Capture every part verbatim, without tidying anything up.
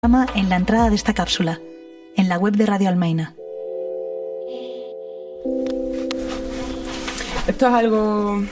En la entrada de esta cápsula, en la web de Radio Almaina. Esto es algo,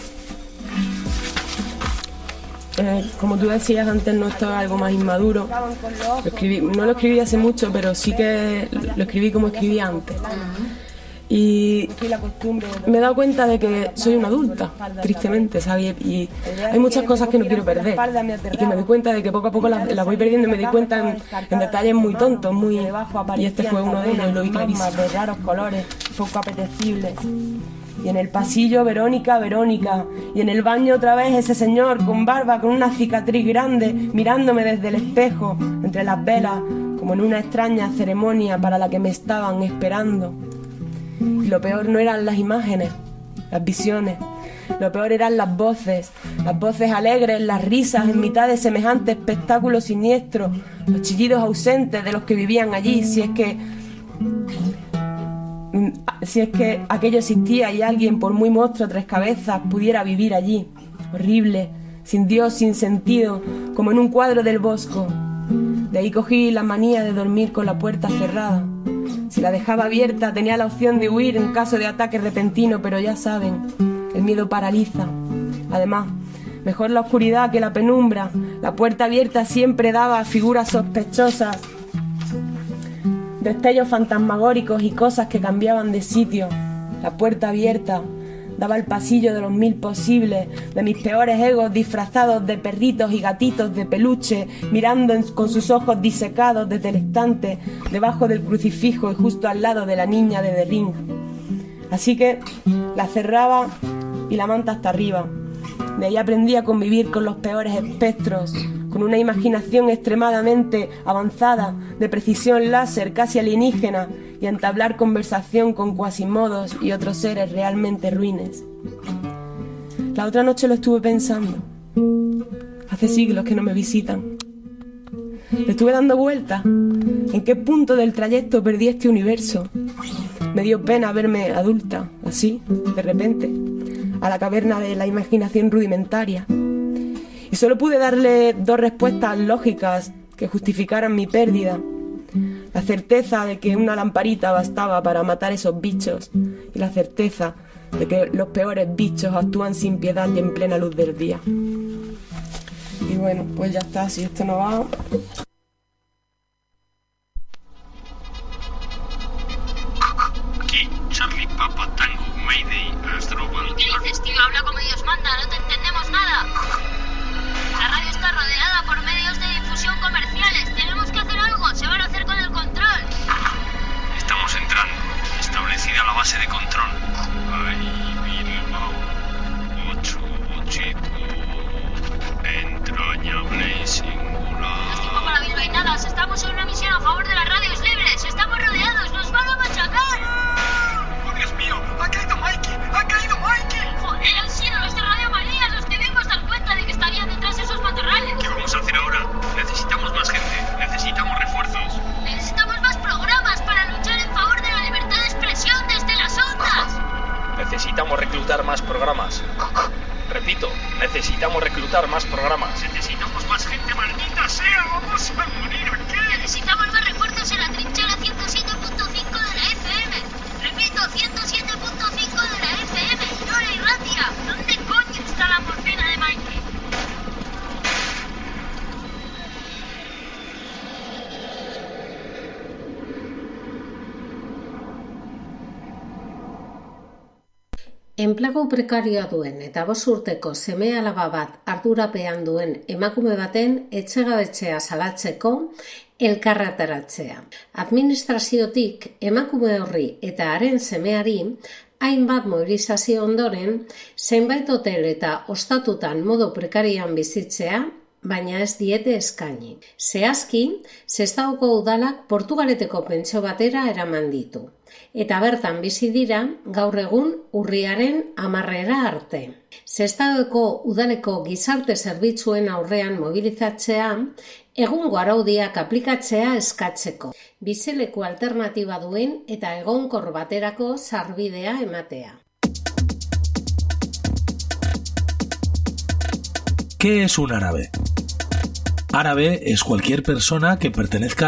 eh, como tú decías antes, no esto es algo más inmaduro. Lo escribí, no lo escribí hace mucho, pero sí que lo escribí como escribí antes. Y me he dado cuenta de que soy una adulta, tristemente, ¿sabes? Y hay muchas cosas que no quiero perder. Y que me doy cuenta de que poco a poco las, las voy perdiendo y me doy cuenta en, en detalles muy tontos, muy... Y este fue uno de ellos y lo vi clarísimo. De raros colores, poco apetecibles. Y en el pasillo, Verónica, Verónica. Y en el baño otra vez ese señor con barba, con una cicatriz grande, mirándome desde el espejo, entre las velas, como en una extraña ceremonia para la que me estaban esperando. Y lo peor no eran las imágenes, las visiones. Lo peor eran las voces, las voces alegres, las risas en mitad de semejante espectáculo siniestro, los chillidos ausentes de los que vivían allí, si es que... si es que aquello existía y alguien, por muy monstruo tres cabezas, pudiera vivir allí. Horrible, sin Dios, sin sentido, como en un cuadro del Bosco. De ahí cogí la manía de dormir con la puerta cerrada. Si la dejaba abierta tenía la opción de huir en caso de ataque repentino, pero ya saben, el miedo paraliza. Además, mejor la oscuridad que la penumbra. La puerta abierta siempre daba figuras sospechosas, destellos fantasmagóricos y cosas que cambiaban de sitio. La puerta abierta daba el pasillo de los mil posibles, de mis peores egos disfrazados de perritos y gatitos de peluche, mirando en, con sus ojos disecados desde el estante, debajo del crucifijo y justo al lado de la niña de The Ring. Así que la cerraba y la manta hasta arriba. De ahí aprendí a convivir con los peores espectros, con una imaginación extremadamente avanzada, de precisión láser casi alienígena, y a entablar conversación con cuasimodos y otros seres realmente ruines. La otra noche lo estuve pensando. Hace siglos que no me visitan. Le estuve dando vueltas. ¿En qué punto del trayecto perdí este universo? Me dio pena verme adulta, así, de repente, a la caverna de la imaginación rudimentaria. Y solo pude darle dos respuestas lógicas que justificaran mi pérdida. La certeza de que una lamparita bastaba para matar esos bichos, y la certeza de que los peores bichos actúan sin piedad y en plena luz del día. Y bueno, pues ya está, si esto no va... Aquí, Charlie Papa Tango Mayday Astroval. ¿Qué dices, tío? Habla como Dios manda, no te entendemos nada. La radio está rodeada por medios de difusión comerciales. Tenemos que hacer algo. Se van a hacer con el control. Estamos entrando. Establecida la base de control. Ay, Bilbao. Ocho, ochito. Entrañable y singular. No es tiempo para bilbainadas. Estamos en una misión a favor de las radios libres. Estamos rodeados. Nos van a machacar. ¡Oh, Dios mío! ¡Ha caído Mikey! ¡Ha caído Mikey! Joder, han sido los de Radio María. Nos debemos dar cuenta de que estarían detrás de esos matorrales. ¿Qué vamos a hacer ahora? Necesitamos más gente. Necesitamos refuerzos. Necesitamos más programas para luchar en favor de la libertad de expresión desde las ondas. Necesitamos reclutar más programas. Repito, necesitamos reclutar más programas. Necesitamos más gente, maldita sea. Vamos a morir aquí. Necesitamos más refuerzos en la trinchera ciento siete punto cinco de la F M. Repito, ciento siete punto cinco de la F M. Nora y Ratia, ¿dónde coño está la morfina de Mikey? Enplegu prekarioa duen eta bost urteko seme-alaba bat ardurapean duen emakume baten etxegabetzea salatzeko elkarretaratzea. Administraziotik emakume horri eta haren semeari hainbat mobilizazio ondoren, zenbait hotel eta ostatutan modu prekarian bizitzea, baina ez diete eskaini. Zehazki, Sestaoko udalak Portugaleteko pentsio batera eraman ditu. Eta bertan bizi dira gaur egun urriaren hamarrera arte. Sestaoko udaleko gizarte zerbitzuen aurrean mobilizatzea, egungo araudiak aplikatzea eskatzeko. Bizileku alternatiba duen eta egonkor baterako sarbidea ematea. ¿Qué es un árabe? Árabe es cualquier persona que pertenezca